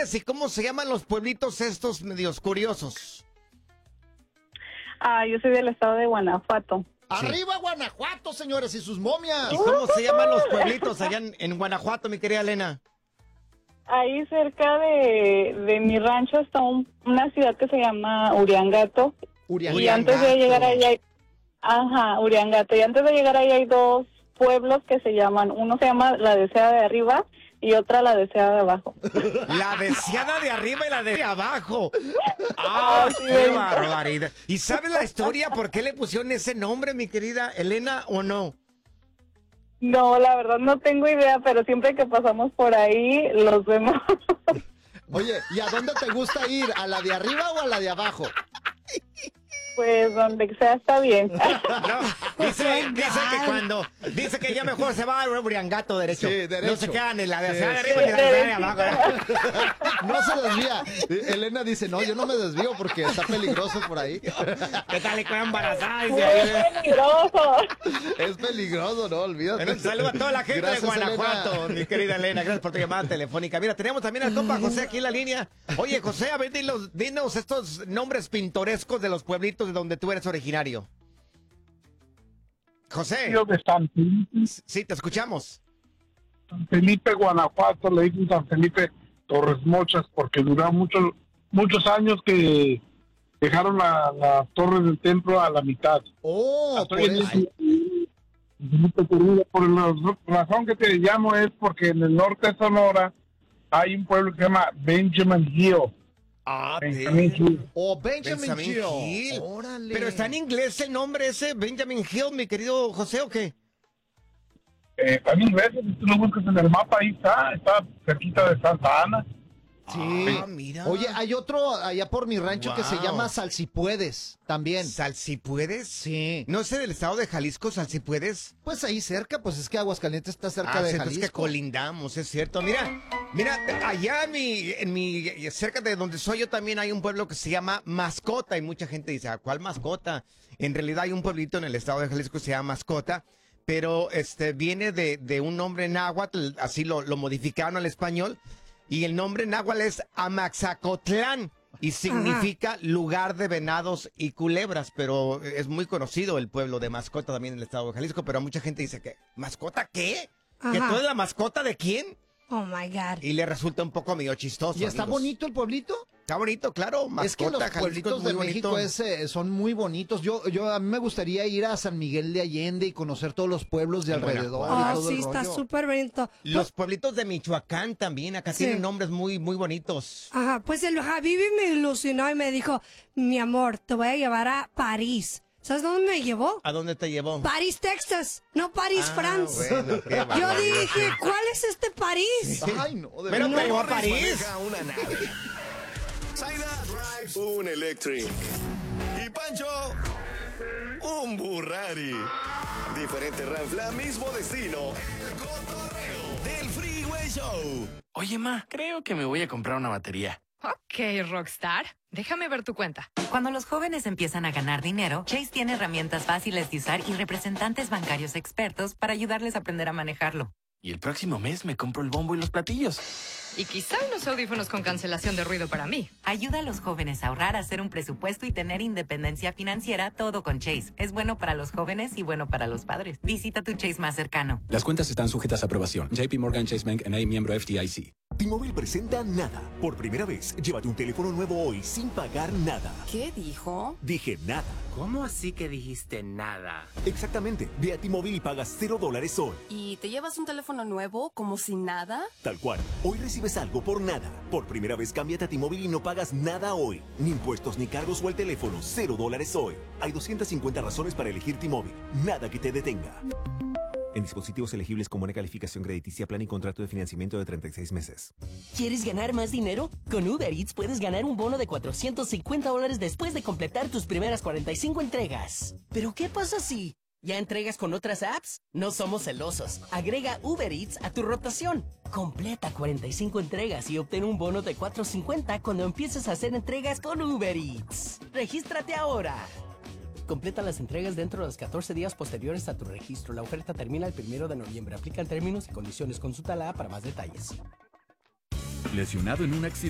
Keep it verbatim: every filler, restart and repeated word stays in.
eres y cómo se llaman los pueblitos estos medios curiosos? Ah, yo soy del estado de Guanajuato. Sí. ¡Arriba Guanajuato, señores, y sus momias! ¿Y cómo se llaman los pueblitos allá en, en Guanajuato, mi querida Elena? Ahí cerca de, de mi rancho está un, una ciudad que se llama Uriangato. Uriangato. Y antes de llegar ahí hay... Ajá, Uriangato. Y antes de llegar ahí hay dos pueblos que se llaman... Uno se llama La Deseada de Arriba y otra La Deseada de Abajo. La deseada de arriba y la de abajo. ¡Ah, sí, qué ven. barbaridad! ¿Y sabes la historia por qué le pusieron ese nombre, mi querida Elena, o no? No, la verdad no tengo idea, pero siempre que pasamos por ahí los vemos. Oye, ¿y a dónde te gusta ir? ¿A la de arriba o a la de abajo? Pues donde sea está bien. No, dice, dice que cuando... Dice que ya mejor se va a Uriangato derecho. Sí, derecho. No se quedan ni la deseada Sí. de arriba ni la deseada de abajo. No se desvía. Elena dice, no, yo no me desvío porque está peligroso por ahí. ¿Qué tal le queda embarazada? Muy peligroso. Es peligroso, no, olvídate. Bueno, un saludo a toda la gente Gracias, de Guanajuato, Elena. mi querida Elena. Gracias por tu llamada telefónica. Mira, tenemos también al compa José aquí en la línea. Oye, José, a ver, dinos, dinos estos nombres pintorescos de los pueblitos de donde tú eres originario. José. Yo de San Felipe, Sí, te escuchamos. San Felipe, Guanajuato, le dicen San Felipe Torres Mochas porque duraron muchos muchos años que dejaron la- las torres del templo a la mitad. Oh, Hasta por hoy en eso. día, Felipe Corrida, por la razón que te llamo es porque en el norte de Sonora hay un pueblo que se llama Benjamin Hill. Ah, Benjamin Hill. O Benjamin, Benjamin Hill. Hill. Órale. Pero está en inglés el nombre ese, Benjamin Hill, mi querido José, ¿o qué? Eh, también ves, si tú lo buscas en el mapa, ahí está, está cerquita de Santa Ana. Sí. Ah, mira. Oye, hay otro allá por mi rancho que se Wow. llama Salsipuedes, también. ¿Sal si puedes? Sí. No sé del estado de Jalisco, Sal si puedes. Pues ahí cerca, pues es que Aguascalientes está cerca Ah, de sí, entonces Jalisco. que colindamos, es cierto. Mira, mira, allá en mi, en mi, cerca de donde soy yo también hay un pueblo que se llama Mascota y mucha gente dice, ¿a cuál Mascota? En realidad hay un pueblito en el estado de Jalisco que se llama Mascota, pero este viene de, de un nombre náhuatl, así lo, lo modificaron al español, y el nombre náhuatl es Amaxacotlán. Y significa lugar de venados y culebras, pero es muy conocido el pueblo de Mascota también en el estado de Jalisco, pero mucha gente dice que, ¿mascota qué? ¿Que Ajá. tú eres la mascota de quién? Oh my God. Y le resulta un poco medio chistoso. ¿Y está amigos. bonito el pueblito? Está bonito, claro. Mascota, Es que los Jalisco pueblitos es de muy México bonito. es, eh, son muy bonitos. Yo, yo a mí me gustaría ir a San Miguel de Allende y conocer todos los pueblos de En alrededor. Guanajuato. y Oh, todo sí, el está rollo. súper bonito. Los pueblitos de Michoacán también, acá Sí. tienen nombres muy, muy bonitos. Ajá, pues el Habibi me ilusionó y me dijo, mi amor, te voy a llevar a París. ¿Sabes dónde me llevó? ¿A dónde te llevó? París, Texas, no París, Ah, France. bueno, qué Yo barbaridad. dije, ¿cuál es este París? Ay, no, de Pero verdad. te llevó a Morris París. maneja una nave. Zaida drives un Electric. Y Pancho, un Burrari. Diferente ranfla, mismo destino. El cotorreo del Freeway Show. Oye, ma, creo que me voy a comprar una batería. Ok, Rockstar, déjame ver tu cuenta. Cuando los jóvenes empiezan a ganar dinero, Chase tiene herramientas fáciles de usar y representantes bancarios expertos para ayudarles a aprender a manejarlo. Y el próximo mes me compro el bombo y los platillos. Y quizá unos audífonos con cancelación de ruido para mí. Ayuda a los jóvenes a ahorrar, hacer un presupuesto y tener independencia financiera, todo con Chase. Es bueno para los jóvenes y bueno para los padres. Visita tu Chase más cercano. Las cuentas están sujetas a aprobación. J P Morgan Chase Bank N A, miembro F D I C. T-Mobile presenta Nada. Por primera vez, llévate un teléfono nuevo hoy sin pagar nada. ¿Qué dijo? Dije nada. ¿Cómo así que dijiste nada? Exactamente. Ve a T-Mobile y pagas cero dólares hoy. ¿Y te llevas un teléfono nuevo como si nada? Tal cual. Hoy recibes algo por nada. Por primera vez, cámbiate a T-Mobile y no pagas nada hoy. Ni impuestos ni cargos o el teléfono. Cero dólares hoy. Hay doscientas cincuenta razones para elegir T-Mobile. Nada que te detenga. En dispositivos elegibles con buena calificación crediticia, plan y contrato de financiamiento de treinta y seis meses. ¿Quieres ganar más dinero? Con Uber Eats puedes ganar un bono de cuatrocientos cincuenta dólares después de completar tus primeras cuarenta y cinco entregas. ¿Pero qué pasa si ya entregas con otras apps? No somos celosos. Agrega Uber Eats a tu rotación. Completa cuarenta y cinco entregas y obtén un bono de cuatrocientos cincuenta cuando empieces a hacer entregas con Uber Eats. ¡Regístrate ahora! Completa las entregas dentro de los catorce días posteriores a tu registro. La oferta termina el primero de noviembre. Aplican términos y condiciones. Consulta la app para más detalles. Lesionado en un accidente.